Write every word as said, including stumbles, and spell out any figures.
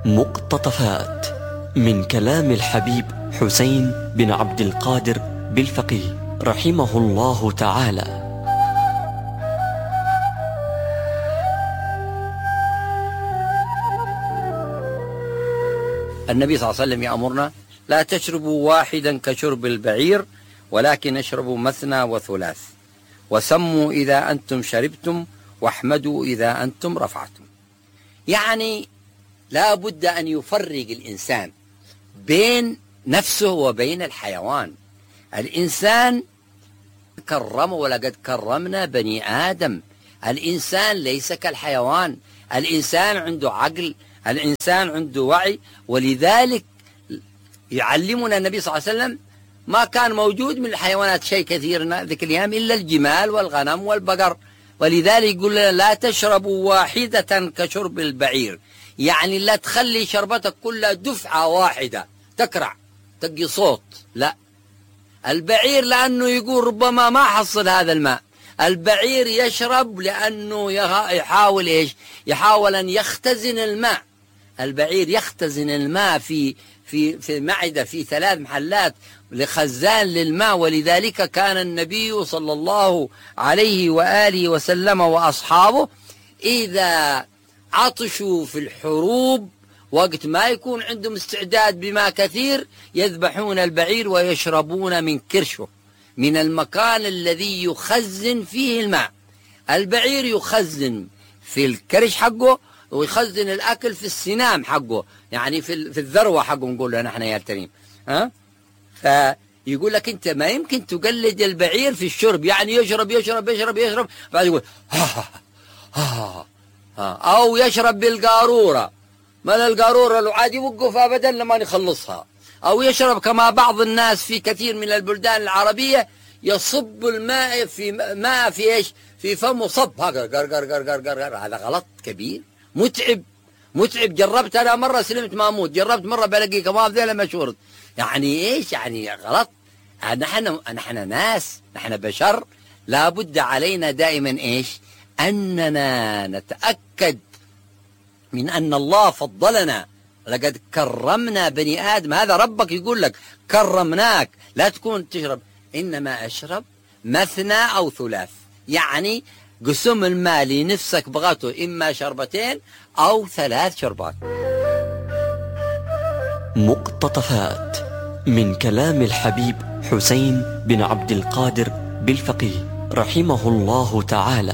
مقتطفات من كلام الحبيب حسين بن عبد القادر بالفقيه رحمه الله تعالى. النبي صلى الله عليه وسلم يأمرنا: لا تشربوا واحدا كشرب البعير، ولكن اشربوا مثنى وثلاث، وسموا إذا أنتم شربتم، واحمدوا إذا أنتم رفعتم. يعني لا بد أن يفرق الإنسان بين نفسه وبين الحيوان. الإنسان كرم، ولقد كرمنا بني آدم. الإنسان ليس كالحيوان، الإنسان عنده عقل، الإنسان عنده وعي، ولذلك يعلمنا النبي صلى الله عليه وسلم ما كان موجود من الحيوانات شيء كثير ذيك الأيام إلا الجمال والغنم والبقر، ولذلك يقول لنا: لا تشربوا واحدة كشرب البعير، يعني لا تخلي شربتك كلها دفعة واحدة تكرع تقي صوت، لا. البعير لأنه يقول ربما ما حصل هذا الماء، البعير يشرب لأنه يحاول إيش؟ يحاول أن يختزن الماء. البعير يختزن الماء في في في معدة، في ثلاث محلات لخزان للماء، ولذلك كان النبي صلى الله عليه وآله وسلم وأصحابه إذا عطشوا في الحروب وقت ما يكون عندهم استعداد بماء كثير يذبحون البعير ويشربون من كرشه، من المكان الذي يخزن فيه الماء. البعير يخزن في الكرش حقه، ويخزن الأكل في السنام حقه، يعني في في الذروة حقه نقول له نحن يا التريم. ها؟ فيقول لك أنت ما يمكن تقلد البعير في الشرب، يعني يشرب يشرب يشرب يشرب بعد يقول ها ها ها، أو يشرب بالقارورة، ما القارورة لو عاد يوقف أبدا لما يخلصها، أو يشرب كما بعض الناس في كثير من البلدان العربية يصب الماء في ماء في إيش؟ في فمه صب هكذا قر قر قر قر قر قر. هذا غلط كبير، متعب متعب. جربت أنا مرة سلمت ما أموت، جربت مرة بلاقي كمان ذي لما شورت. يعني إيش؟ يعني غلط. نحن نحن ناس، نحن بشر، لا بد علينا دائما إيش؟ أننا نتأكد من أن الله فضلنا، لقد كرمنا بني آدم. هذا ربك يقول لك كرمناك، لا تكون تشرب، إنما أشرب مثنى أو ثلاث، يعني قسم الماء لنفسك بغته إما شربتين أو ثلاث شربات. مقتطفات من كلام الحبيب حسين بن عبد القادر بالفقيه رحمه الله تعالى.